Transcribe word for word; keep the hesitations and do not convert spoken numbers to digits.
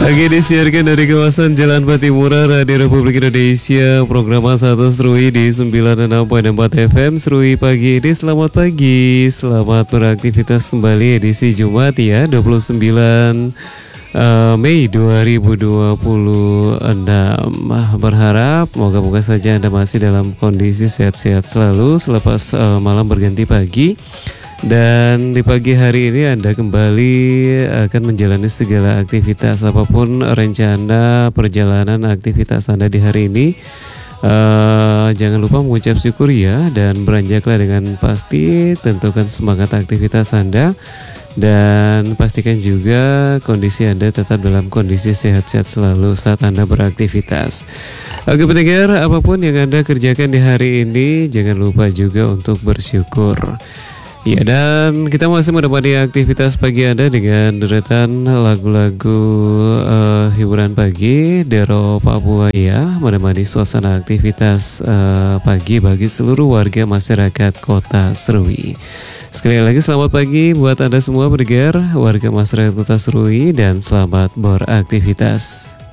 Oke, disiarkan dari kawasan Jalan Patimura, Radio Republik Indonesia. Program satu Serui di sembilan puluh enam koma empat F M. Serui pagi ini, selamat pagi. Selamat beraktivitas kembali edisi Jumat ya, dua puluh sembilan uh, Mei dua ribu dua puluh enam. Berharap moga-moga saja Anda masih dalam kondisi sehat-sehat selalu selepas uh, malam berganti pagi. Dan di pagi hari ini Anda kembali akan menjalani segala aktivitas, apapun rencana perjalanan aktivitas Anda di hari ini. uh, Jangan lupa mengucap syukur ya, dan beranjaklah dengan pasti. Tentukan semangat aktivitas Anda, dan pastikan juga kondisi Anda tetap dalam kondisi sehat-sehat selalu saat Anda beraktivitas. Oke pendengar, apapun yang Anda kerjakan di hari ini, jangan lupa juga untuk bersyukur. Ya, dan kita masih menemani aktivitas pagi Anda dengan deretan lagu-lagu uh, hiburan pagi Dero Papua ya, menemani suasana aktivitas uh, pagi bagi seluruh warga masyarakat Kota Serui. Sekali lagi selamat pagi buat Anda semua pendengar warga masyarakat Kota Serui, dan selamat beraktivitas.